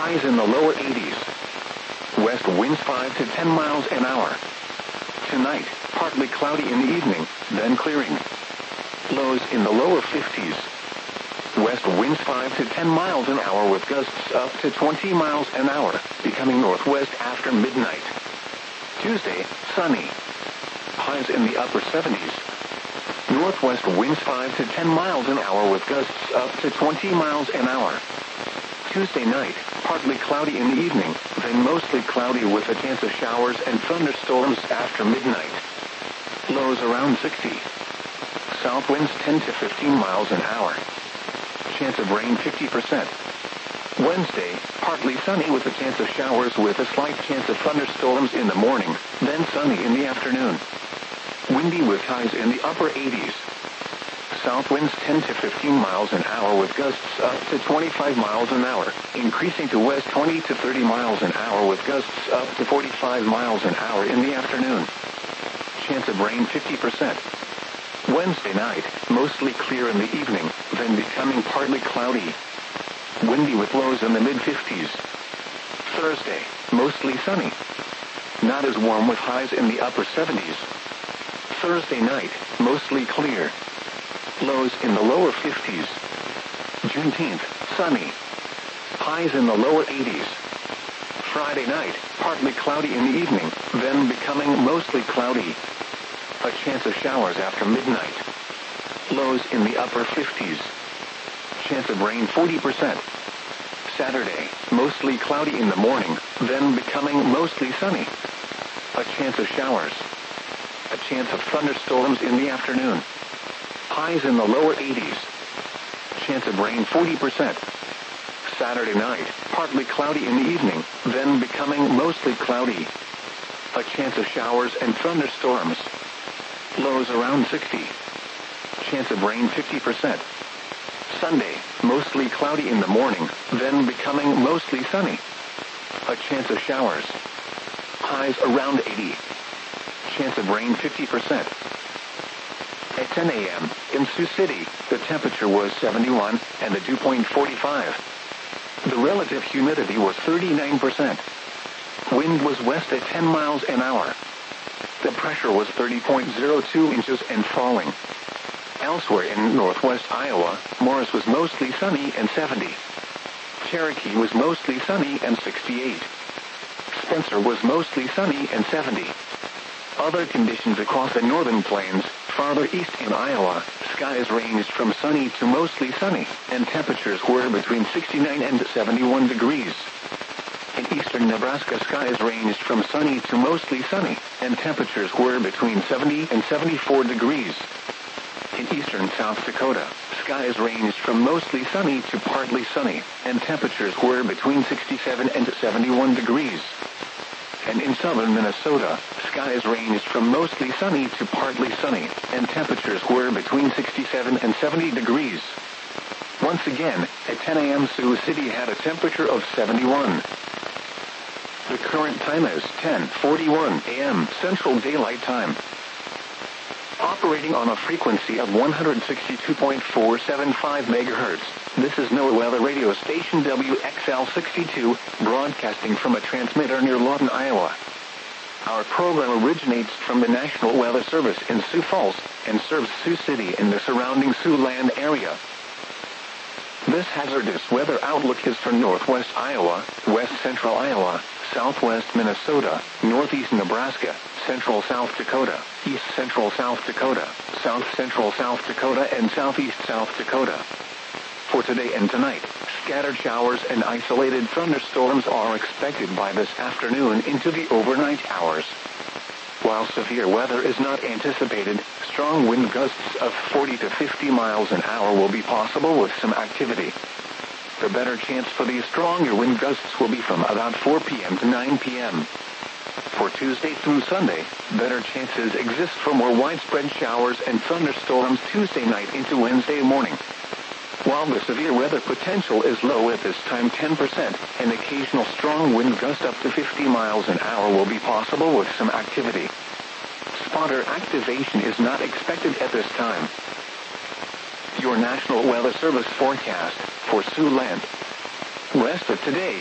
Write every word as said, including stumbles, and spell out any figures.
highs in the lower eighties. West winds five to ten miles an hour. Tonight, partly cloudy in the evening, then clearing. Lows in the lower fifties. West winds five to ten miles an hour with gusts up to twenty miles an hour, becoming northwest after midnight. Tuesday, sunny. Highs in the upper seventies. Northwest winds five to ten miles an hour with gusts up to twenty miles an hour. Tuesday night, partly cloudy in the evening, then mostly cloudy with a chance of showers and thunderstorms after midnight. Lows around sixty. South winds ten to fifteen miles an hour. Chance of rain fifty percent. Wednesday, partly sunny with a chance of showers with a slight chance of thunderstorms in the morning, then sunny in the afternoon. Windy with highs in the upper eighties. South winds ten to fifteen miles an hour with gusts up to twenty-five miles an hour, increasing to west twenty to thirty miles an hour with gusts up to forty-five miles an hour in the afternoon. Chance of rain fifty percent. Wednesday night, mostly clear in the evening, then becoming partly cloudy. Windy with lows in the mid-fifties. Thursday, mostly sunny. Not as warm with highs in the upper seventies. Thursday night, mostly clear. Lows in the lower fifties. Juneteenth, sunny. Highs in the lower eighties. Friday night, partly cloudy in the evening, then becoming mostly cloudy. A chance of showers after midnight. Lows in the upper fifties. Chance of rain forty percent. Saturday, mostly cloudy in the morning, then becoming mostly sunny. A chance of showers. A chance of thunderstorms in the afternoon. Highs in the lower eighties. Chance of rain forty percent. Saturday night, partly cloudy in the evening, then becoming mostly cloudy. A chance of showers and thunderstorms. Lows around sixty. Chance of rain fifty percent. Sunday, mostly cloudy in the morning, then becoming mostly sunny. A chance of showers. Highs around eighty. Chance of rain fifty percent. At ten a.m., in Sioux City, the temperature was seventy-one, and the dew point forty-five. The relative humidity was thirty-nine percent. Wind was west at ten miles an hour. The pressure was thirty point zero two inches and falling. Elsewhere in northwest Iowa, Morris was mostly sunny and seventy. Cherokee was mostly sunny and sixty-eight. Spencer was mostly sunny and seventy. Other conditions across the northern plains, farther east in Iowa, skies ranged from sunny to mostly sunny, and temperatures were between sixty-nine and seventy-one degrees. In eastern Nebraska, skies ranged from sunny to mostly sunny, and temperatures were between seventy and seventy-four degrees. In eastern South Dakota, skies ranged from mostly sunny to partly sunny, and temperatures were between sixty-seven and seventy-one degrees. And in southern Minnesota, skies ranged from mostly sunny to partly sunny, and temperatures were between sixty-seven and seventy degrees. Once again, at ten a.m. Sioux City had a temperature of seventy-one. The current time is ten forty-one a.m. Central Daylight Time. Operating on a frequency of one hundred sixty-two point four seven five megahertz, this is NOAA Weather Radio Station W X L sixty-two, broadcasting from a transmitter near Lawton, Iowa. Our program originates from the National Weather Service in Sioux Falls and serves Sioux City and the surrounding Siouxland area. This hazardous weather outlook is for northwest Iowa, west central Iowa, southwest Minnesota, northeast Nebraska, central South Dakota, east central South Dakota, south central South Dakota, and southeast South Dakota. For today and tonight, scattered showers and isolated thunderstorms are expected by this afternoon into the overnight hours. While severe weather is not anticipated, strong wind gusts of forty to fifty miles an hour will be possible with some activity. The better chance for these stronger wind gusts will be from about four p.m. to nine p.m. For Tuesday through Sunday, better chances exist for more widespread showers and thunderstorms Tuesday night into Wednesday morning. While the severe weather potential is low at this time ten percent, an occasional strong wind gust up to fifty miles an hour will be possible with some activity. Spotter activation is not expected at this time. Your National Weather Service forecast for Siouxland. Rest of today.